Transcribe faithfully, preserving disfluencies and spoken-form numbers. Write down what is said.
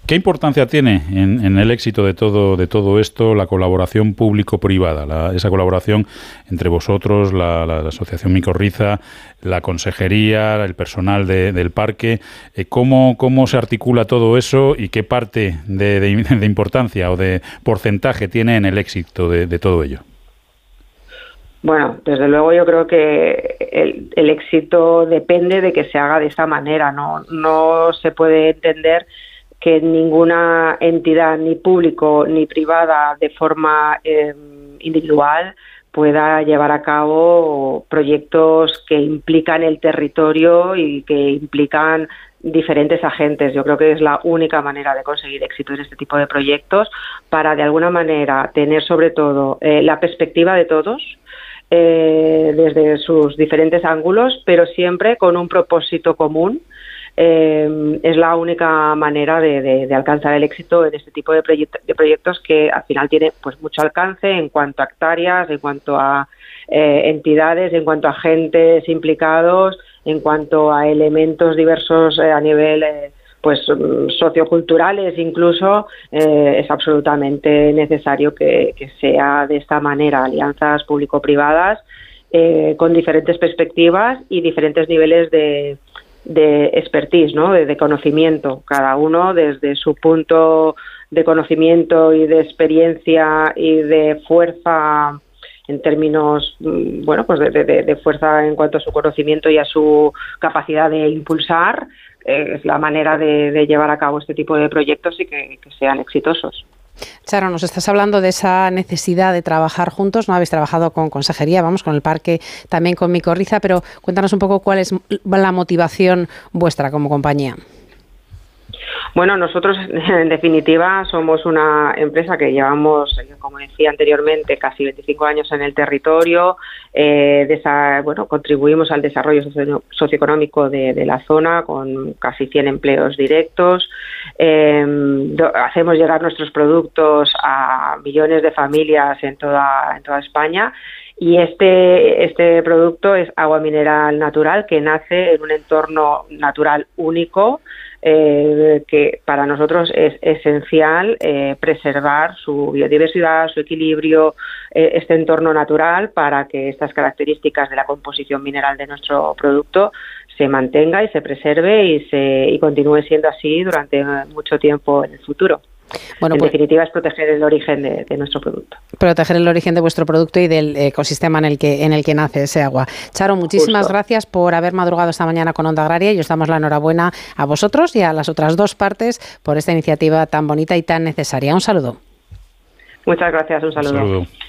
¿Qué importancia tiene en, en el éxito de todo, de todo esto la colaboración público-privada, la, esa colaboración entre vosotros, la, la, la Asociación Micorriza, la consejería, el personal de, del parque? Eh, ¿cómo, ¿Cómo se articula todo eso y qué parte de, de, de importancia o de porcentaje tiene en el éxito de, de todo ello? Bueno, desde luego yo creo que el, el éxito depende de que se haga de esta manera. No, no se puede entender que ninguna entidad, ni público ni privada, de forma eh, individual, pueda llevar a cabo proyectos que implican el territorio y que implican diferentes agentes. Yo creo que es la única manera de conseguir éxito en este tipo de proyectos, para de alguna manera tener sobre todo eh, la perspectiva de todos, eh, desde sus diferentes ángulos, pero siempre con un propósito común. Eh, es la única manera de, de, de alcanzar el éxito en este tipo de, proyect- de proyectos, que al final tiene pues mucho alcance en cuanto a hectáreas, en cuanto a eh, entidades, en cuanto a agentes implicados, en cuanto a elementos diversos eh, a nivel eh, pues socioculturales incluso. Eh, es absolutamente necesario que, que sea de esta manera, alianzas público-privadas eh, con diferentes perspectivas y diferentes niveles de de expertise, ¿no? De, de conocimiento, cada uno desde su punto de conocimiento y de experiencia y de fuerza en términos, bueno, pues de, de, de fuerza en cuanto a su conocimiento y a su capacidad de impulsar. Eh, es la manera de, de llevar a cabo este tipo de proyectos y que, que sean exitosos. Charo, nos estás hablando de esa necesidad de trabajar juntos. No habéis trabajado con consejería, vamos, con el parque, también con Micorriza, pero cuéntanos un poco cuál es la motivación vuestra como compañía. Bueno, nosotros en definitiva somos una empresa que llevamos, como decía anteriormente, casi veinticinco años en el territorio. Eh, de esa, bueno, contribuimos al desarrollo socio- socioeconómico de, de la zona con casi cien empleos directos. Eh, do, hacemos llegar nuestros productos a millones de familias en toda, en toda España. Y este, este producto es agua mineral natural que nace en un entorno natural único, eh, que para nosotros es esencial eh, preservar su biodiversidad, su equilibrio, eh, este entorno natural, para que estas características de la composición mineral de nuestro producto se mantenga y se preserve y, se, y continúe siendo así durante mucho tiempo en el futuro. Bueno, en pues, definitiva es proteger el origen de, de nuestro producto. Proteger el origen de vuestro producto y del ecosistema en el que en el que nace ese agua. Charo, muchísimas Justo. gracias por haber madrugado esta mañana con Onda Agraria y os damos la enhorabuena a vosotros y a las otras dos partes por esta iniciativa tan bonita y tan necesaria. Un saludo. Muchas gracias, un saludo. Un saludo.